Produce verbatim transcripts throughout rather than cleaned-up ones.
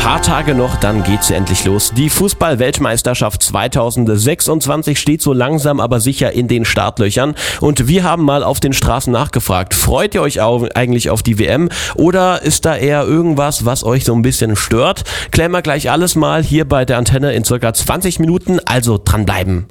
Paar Tage noch, dann geht's ja endlich los. Die Fußball-Weltmeisterschaft zweitausendsechsundzwanzig steht so langsam aber sicher in den Startlöchern. Und wir haben mal auf den Straßen nachgefragt. Freut ihr euch auch eigentlich auf die W M oder ist da eher irgendwas, was euch so ein bisschen stört? Klären wir gleich alles mal hier bei der Antenne in circa zwanzig Minuten, also dranbleiben.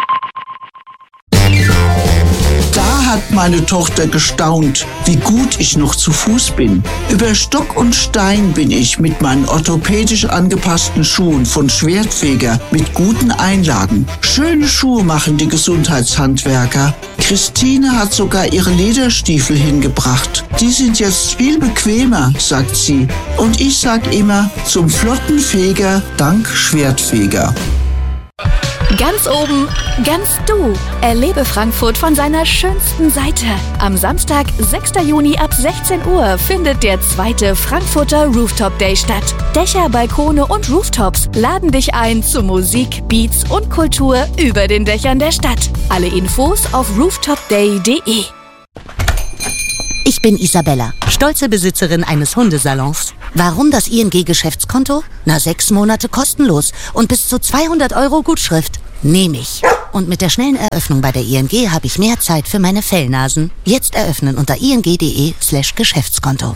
Da hat meine Tochter gestaunt, wie gut ich noch zu Fuß bin. Über Stock und Stein bin ich mit meinen orthopädisch angepassten Schuhen von Schwertfeger mit guten Einlagen. Schöne Schuhe machen die Gesundheitshandwerker. Christine hat sogar ihre Lederstiefel hingebracht. Die sind jetzt viel bequemer, sagt sie. Und ich sag immer, zum Flottenfeger dank Schwertfeger. Ganz oben, ganz du. Erlebe Frankfurt von seiner schönsten Seite. Am Samstag, sechster Juni ab sechzehn Uhr findet der zweite Frankfurter Rooftop Day statt. Dächer, Balkone und Rooftops laden dich ein zu Musik, Beats und Kultur über den Dächern der Stadt. Alle Infos auf rooftop day punkt de. Ich bin Isabella, stolze Besitzerin eines Hundesalons. Warum das I N G-Geschäftskonto? Na, sechs Monate kostenlos und bis zu zweihundert Euro Gutschrift. Nehme ich. Und mit der schnellen Eröffnung bei der I N G habe ich mehr Zeit für meine Fellnasen. Jetzt eröffnen unter ing.de slash Geschäftskonto.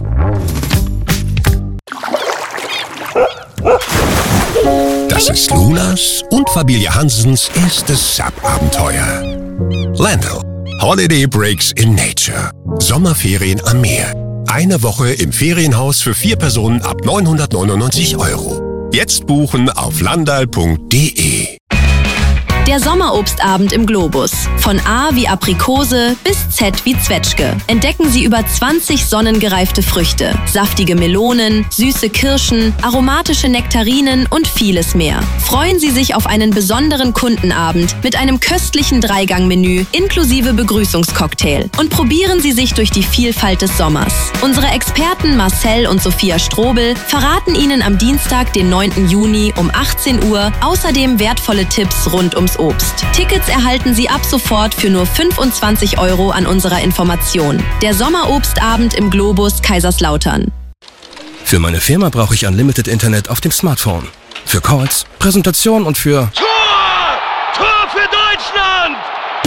Das ist Lunas und Familie Hansens erstes Sub-Abenteuer. Lando. Holiday Breaks in Nature. Sommerferien am Meer. Eine Woche im Ferienhaus für vier Personen ab neunhundertneunundneunzig Euro. Jetzt buchen auf landal punkt de. Der Sommerobstabend im Globus. Von A wie Aprikose bis Z wie Zwetschge. Entdecken Sie über zwanzig sonnengereifte Früchte, saftige Melonen, süße Kirschen, aromatische Nektarinen und vieles mehr. Freuen Sie sich auf einen besonderen Kundenabend mit einem köstlichen Dreigang-Menü inklusive Begrüßungscocktail. Und probieren Sie sich durch die Vielfalt des Sommers. Unsere Experten Marcel und Sophia Strobel verraten Ihnen am Dienstag, den neunten Juni um achtzehn Uhr außerdem wertvolle Tipps rund ums Obst. Tickets erhalten Sie ab sofort für nur fünfundzwanzig Euro an unserer Information. Der Sommerobstabend im Globus Kaiserslautern. Für meine Firma brauche ich Unlimited Internet auf dem Smartphone. Für Calls, Präsentation und für... Tor! Tor für Deutschland!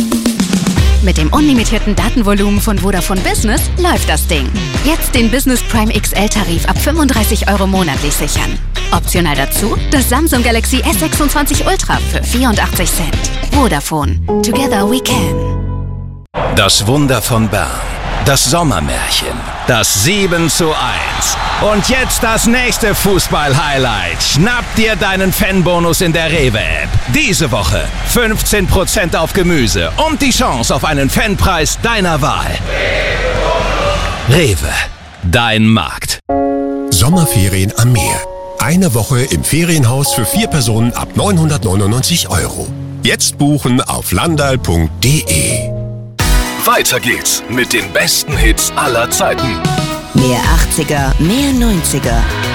Mit dem unlimitierten Datenvolumen von Vodafone Business läuft das Ding. Jetzt den Business Prime X L-Tarif ab fünfunddreißig Euro monatlich sichern. Optional dazu das Samsung Galaxy S sechsundzwanzig Ultra für vierundachtzig Cent. Vodafone. Together we can. Das Wunder von Bern. Das Sommermärchen. Das sieben zu eins. Und jetzt das nächste Fußball-Highlight. Schnapp dir deinen Fanbonus in der Rewe-App. Diese Woche fünfzehn Prozent auf Gemüse und die Chance auf einen Fanpreis deiner Wahl. Rewe. Dein Markt. Sommerferien am Meer. Eine Woche im Ferienhaus für vier Personen ab neunhundertneunundneunzig Euro. Jetzt buchen auf landal punkt de. Weiter geht's mit den besten Hits aller Zeiten. Mehr achtziger, mehr neunziger.